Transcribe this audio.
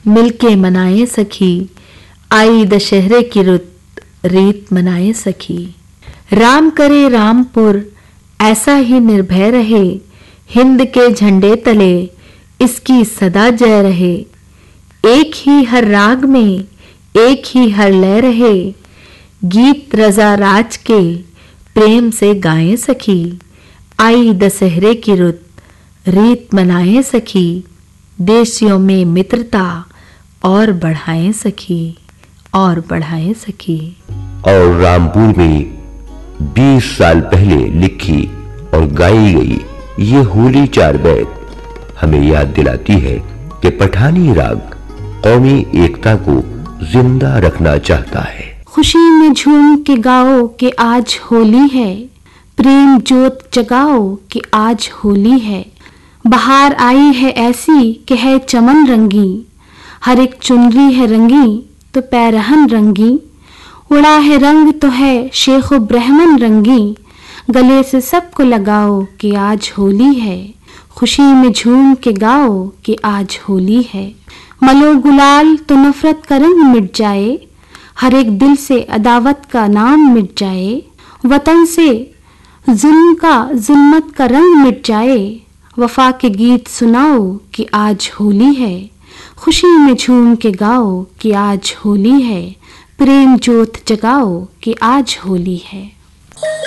मिलके मनाए सखी, आई दशहरे की रुत, रीत मनाए सखी। राम करे रामपुर, ऐसा ही निर्भय रहे, हिंद के झंडे तले इसकी सदा जय रहे। एक ही हर राग में, एक ही हर लय रहे, गीत रजा राज के प्रेम से गाएं सखी। आई दशहरे की रुत, रीत मनाएं सखी, देशियों में मित्रता और बढ़ाएं सखी, और बढ़ाएं सखी। और रामपुर में 20 साल पहले लिखी और गाई गई ये होली 4 बैत हमें याद दिलाती है कि पठानी राग कौमी एकता को जिंदा रखना चाहता है। खुशी में झूम के गाओ कि आज होली है, प्रेम जोत जगाओ कि आज होली है। बहार आई है ऐसी कि है चमन रंगी, हर एक चुनरी है रंगी तो पैरहन रंगी। उड़ा है रंग तो है शेख व ब्राह्मण रंगी, गले से सबको लगाओ कि आज होली है। खुशी में झूम के गाओ कि आज होली है। मलो गुलाल तो नफरत का रंग मिट जाए, हर एक दिल से अदावत का नाम मिट जाए। वतन से जुल्म का जुल्मत का रंग मिट जाए, वफा के गीत सुनाओ कि आज होली है। खुशी में झूम के गाओ कि आज होली है, प्रेम जोत जगाओ कि आज होली है।